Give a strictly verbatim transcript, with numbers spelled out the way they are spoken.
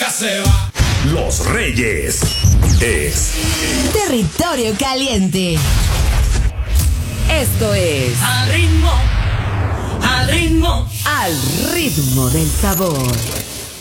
nunca se va. Los Reyes es Territorio Caliente. Esto es Al ritmo, al ritmo, Al ritmo del sabor.